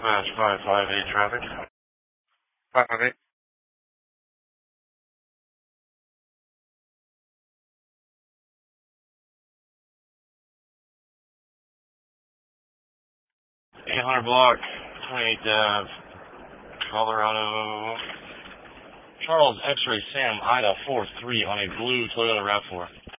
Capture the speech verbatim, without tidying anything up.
Smash five five eight traffic. five five eight. eight hundred block, twenty-eighth Ave, Colorado. Charles X-ray Sam Ida four three on a blue Toyota RAV four.